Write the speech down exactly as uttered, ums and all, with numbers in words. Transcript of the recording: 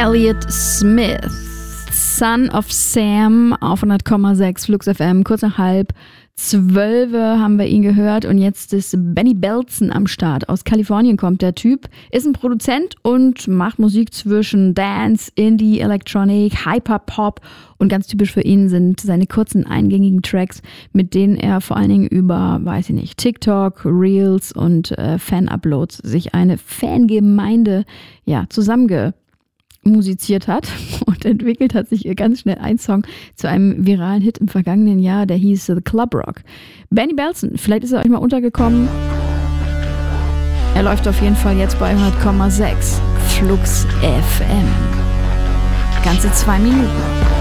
Elliott Smith, Son of Sam auf hundert Komma sechs Flux F M, kurz nach halb zwölf haben wir ihn gehört und jetzt ist Benny Belson am Start. Aus Kalifornien kommt der Typ, ist ein Produzent und macht Musik zwischen Dance, Indie, Electronic, Hyperpop und ganz typisch für ihn sind seine kurzen eingängigen Tracks, mit denen er vor allen Dingen über, weiß ich nicht, TikTok, Reels und äh, Fan-Uploads sich eine Fangemeinde ja, zusammenge musiziert hat und entwickelt hat sich ganz schnell ein Song zu einem viralen Hit im vergangenen Jahr, der hieß The Club Rock. Benny Belson, vielleicht ist er euch mal untergekommen. Er läuft auf jeden Fall jetzt bei hundert Komma sechs Flux F M. Ganze zwei Minuten.